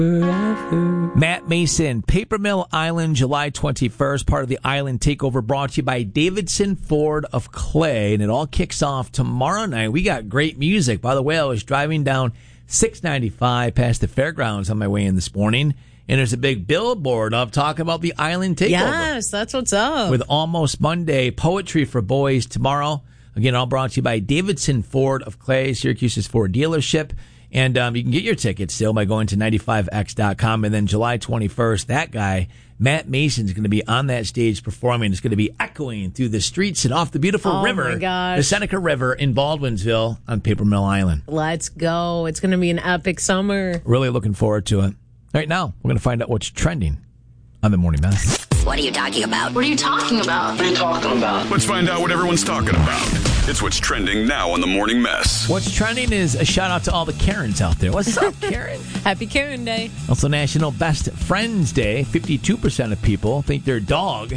Matt Mason, Paper Mill Island, July 21st, part of the Island Takeover, brought to you by Davidson Ford of Clay, and it all kicks off tomorrow night. We got great music. By the way, I was driving down 695 past the fairgrounds on my way in this morning, and there's a big billboard up talking about the Island Takeover. Yes, that's what's up. With Almost Monday, Poetry for Boys tomorrow. Again, all brought to you by Davidson Ford of Clay, Syracuse's Ford dealership. And you can get your tickets still by going to 95x.com. And then July 21st, that guy, Matt Mason, is going to be on that stage performing. It's going to be echoing through the streets and off the beautiful river, my gosh, the Seneca River in Baldwinsville on Paper Mill Island. Let's go. It's going to be an epic summer. Really looking forward to it. Right now, we're going to find out what's trending on the Morning Mess. What are you talking about? What are you talking about? What are you talking about? Let's find out what everyone's talking about. It's what's trending now on the Morning Mess. What's trending is a shout out to all the Karens out there. What's up, Karen? Happy Karen Day. Also National Best Friends Day. 52% of people think their dog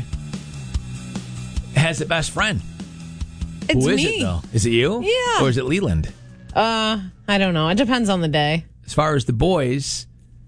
has a best friend. It's Who is me. it, though? Is it you? Yeah. Or is it Leland? I don't know. It depends on the day. As far as the boys,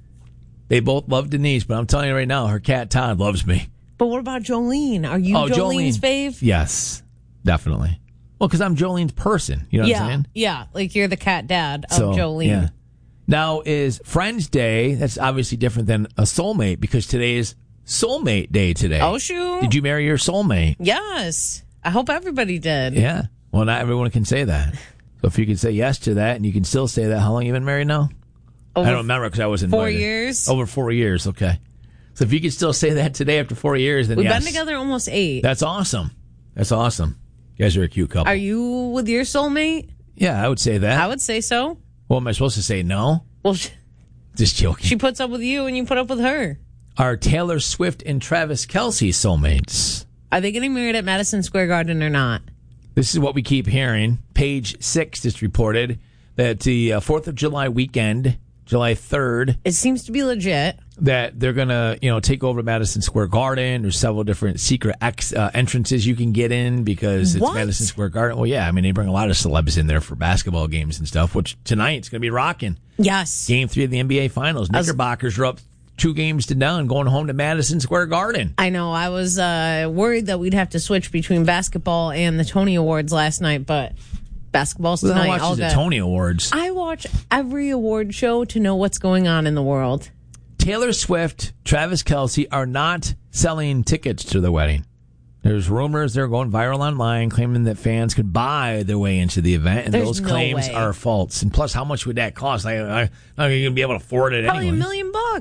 they both love Denise, but I'm telling you right now, her cat Todd loves me. But what about Jolene? Are you Jolene's fave? Yes, definitely. Well, because I'm Jolene's person. You know what I'm saying? Yeah, like you're the cat dad of Jolene. Yeah. Now, is Friends Day, that's obviously different than a soulmate, because today is Soulmate Day today. Oh, shoot. Did you marry your soulmate? Yes. I hope everybody did. Yeah. Well, not everyone can say that. So if you can say yes to that, and you can still say that, how long have you been married now? I don't remember because I wasn't 4 years. Over 4 years, okay. So if you can still say that today after 4 years, then We've yes. been together almost 8. That's awesome. That's awesome. You guys are a cute couple. Are you with your soulmate? Yeah, I would say that. I would say so. Well, am I supposed to say no? Well, just joking. She puts up with you and you put up with her. Are Taylor Swift and Travis Kelce soulmates? Are they getting married at Madison Square Garden or not? This is what we keep hearing. Page 6 just reported that the 4th of July weekend, July 3rd. It seems to be legit. That they're going to, take over Madison Square Garden. There's several different secret entrances you can get in because it's Madison Square Garden. Well, yeah, I mean, they bring a lot of celebs in there for basketball games and stuff, which tonight's going to be rocking. Yes. Game 3 of the NBA Finals. Knickerbockers are up 2 games to none, going home to Madison Square Garden. I know. I was worried that we'd have to switch between basketball and the Tony Awards last night, but basketball's tonight. Who watches the Tony Awards? I watch every award show to know what's going on in the world. Taylor Swift, Travis Kelce are not selling tickets to the wedding. There's rumors they're going viral online claiming that fans could buy their way into the event, and those claims are false. And plus, how much would that cost? I'm not going to be able to afford it anyway. Probably $1 million.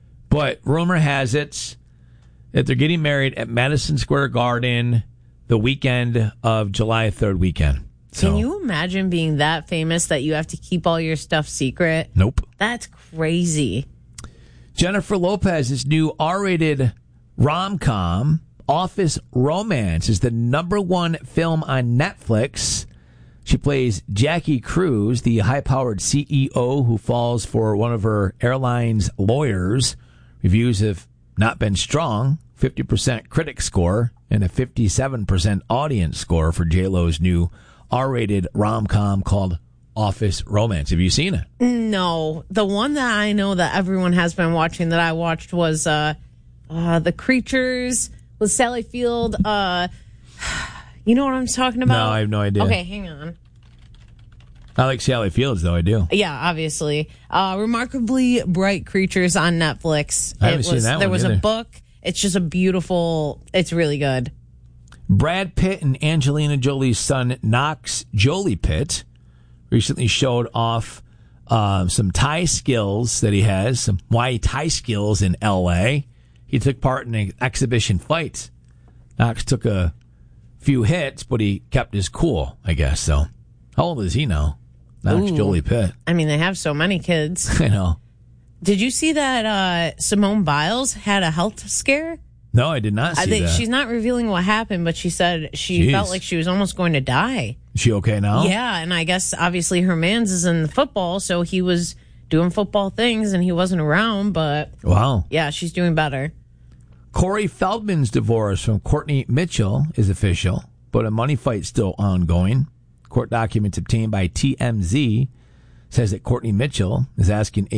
But rumor has it that they're getting married at Madison Square Garden the weekend of July 3rd weekend. So, can you imagine being that famous that you have to keep all your stuff secret? Nope. That's crazy. Jennifer Lopez's new R-rated rom-com, Office Romance, is the #1 film on Netflix. She plays Jackie Cruz, the high-powered CEO who falls for one of her airline's lawyers. Reviews have not been strong. 50% critic score and a 57% audience score for J-Lo's new R-rated rom-com called Office Romance. Have you seen it? No. The one that I know that everyone has been watching that I watched was The Creatures with Sally Field. You know what I'm talking about? No, I have no idea. Okay, hang on. I like Sally Fields, though. I do. Yeah, obviously. Remarkably Bright Creatures on Netflix. I haven't seen that one There was either. a book. It's just it's really good. Brad Pitt and Angelina Jolie's son, Knox Jolie Pitt, recently showed off some Thai skills that he has, some Muay Thai skills in L.A. He took part in an exhibition fight. Knox took a few hits, but he kept his cool, I guess. So, how old is he now? Knox Jolie Pitt. I mean, they have so many kids. I know. Did you see that Simone Biles had a health scare? No, I did not see that. She's not revealing what happened, but she said she felt like she was almost going to die. Is she okay now? Yeah, and I guess obviously her man's is in the football, so he was doing football things and he wasn't around, but wow. Yeah, she's doing better. Corey Feldman's divorce from Courtney Mitchell is official, but a money fight's still ongoing. Court documents obtained by TMZ says that Courtney Mitchell is asking